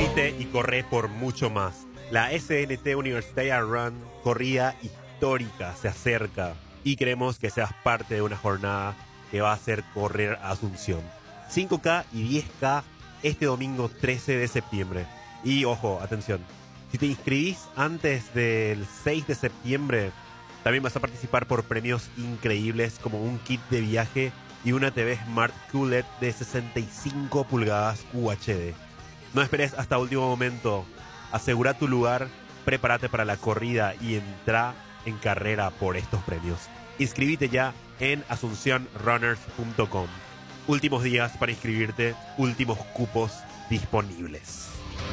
Inscribite y corre por mucho más. La SNT Universitaria Run, corrida histórica, se acerca y queremos que seas parte de una jornada que va a hacer correr a Asunción. 5K y 10K este domingo 13 de septiembre. Y ojo, atención, si te inscribís antes del 6 de septiembre, también vas a participar por premios increíbles como un kit de viaje y una TV Smart QLED de 65 pulgadas UHD. No esperes hasta último momento. Asegura tu lugar, prepárate para la corrida y entra en carrera por estos premios. Inscríbete ya en asuncionrunners.com. Últimos días para inscribirte, últimos cupos disponibles.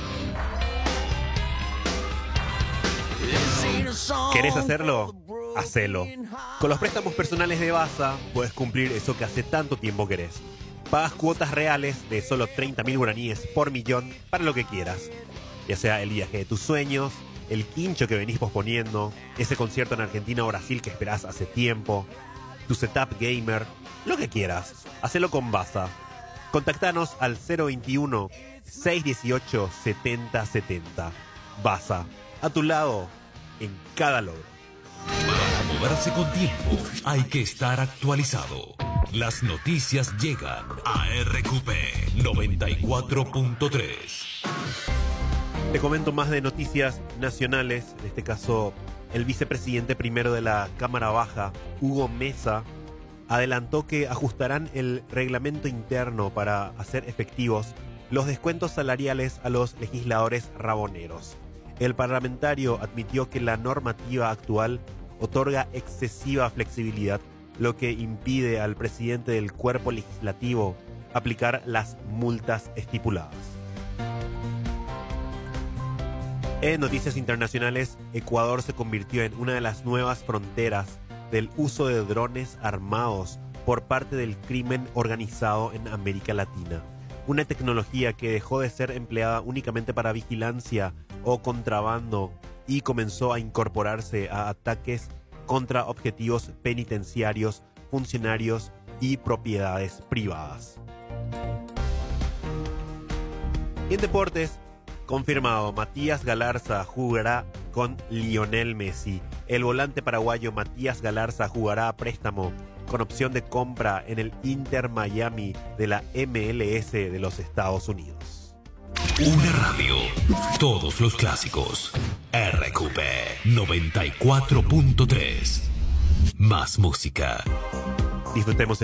¿Querés hacerlo? Hacelo. Con los préstamos personales de Basa puedes cumplir eso que hace tanto tiempo querés. Pagas cuotas reales de solo 30.000 guaraníes por millón para lo que quieras. Ya sea el viaje de tus sueños, el quincho que venís posponiendo, ese concierto en Argentina o Brasil que esperás hace tiempo, tu setup gamer, lo que quieras. Hacelo con Basa. Contactanos al 021-618-7070. Basa, a tu lado en cada logro. Para moverse con tiempo hay que estar actualizado. Las noticias llegan a RQP 94.3. Te comento más de noticias nacionales. En este caso, el vicepresidente primero de la Cámara Baja, Hugo Mesa, adelantó que ajustarán el reglamento interno para hacer efectivos los descuentos salariales a los legisladores raboneros. El parlamentario admitió que la normativa actual otorga excesiva flexibilidad, lo que impide al presidente del cuerpo legislativo aplicar las multas estipuladas. En noticias internacionales, Ecuador se convirtió en una de las nuevas fronteras del uso de drones armados por parte del crimen organizado en América Latina. Una tecnología que dejó de ser empleada únicamente para vigilancia o contrabando y comenzó a incorporarse a ataques contra objetivos penitenciarios, funcionarios y propiedades privadas. En deportes, confirmado, Matías Galarza jugará con Lionel Messi. El volante paraguayo Matías Galarza jugará a préstamo con opción de compra en el Inter Miami de la MLS de los Estados Unidos. Una radio, todos los clásicos. RQP 94.3. Más música. Disfrutemos